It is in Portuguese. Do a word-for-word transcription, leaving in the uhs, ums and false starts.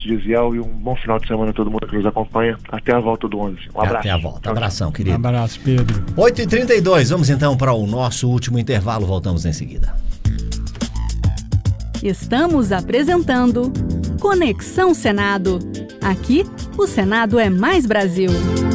Gisiel, e um bom final de semana a todo mundo que nos acompanha. Até a volta do onze. Um abraço. Até a volta. Abração, querido. Um abraço, Pedro. oito e trinta e dois, vamos então para o nosso último intervalo, voltamos em seguida. Estamos apresentando Conexão Senado. Aqui, o Senado é mais Brasil.